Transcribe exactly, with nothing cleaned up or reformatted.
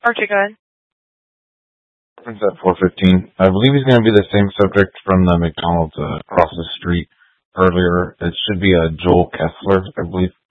Archie, go ahead. Reference at four fifteen. I believe he's going to be the same subject from the McDonald's uh, across the street earlier. It should be uh, Joel Kessler, I believe.